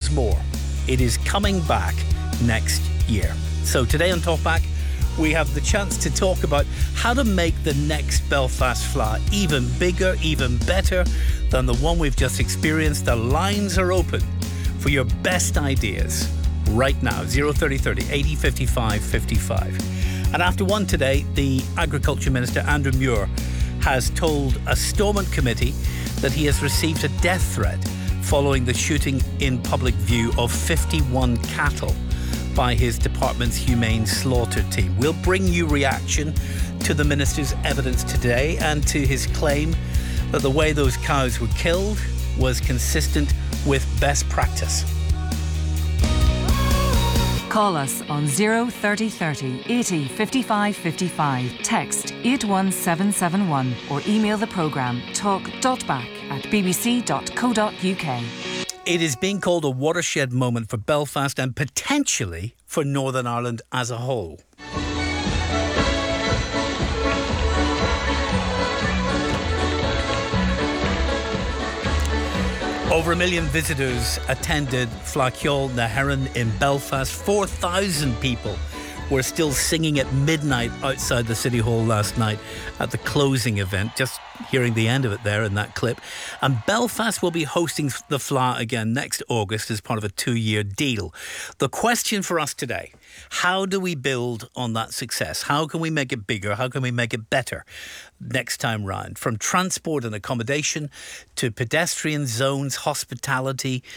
loads more. It is coming back next year. So today on Talkback, we have the chance to talk about how to make the next Belfast Fleadh even bigger, even better than the one we've just experienced. The lines are open for your best ideas right now. 03030 80 55 55. And after one today, the Agriculture Minister, Andrew Muir, has told a Stormont committee that he has received a death threat following the shooting in public view of 51 cattle by his department's humane slaughter team. We'll bring you reaction to the minister's evidence today and to his claim that the way those cows were killed was consistent with best practice. Call us on 03030 80 55 55. Text 81771 or email the programme talk.back@bbc.co.uk. It is being called a watershed moment for Belfast and potentially for Northern Ireland as a whole. Over 1 million visitors attended Fleadh Cheoil na HÉireann in Belfast. 4,000 people were still singing at midnight outside the City Hall last night at the closing event. Just hearing the end of it there in that clip. And Belfast will be hosting the Fleadh again next August as part of a 2-year deal. The question for us today: how do we build on that success? How can we make it bigger? How can we make it better next time round? From transport and accommodation to pedestrian zones, hospitality,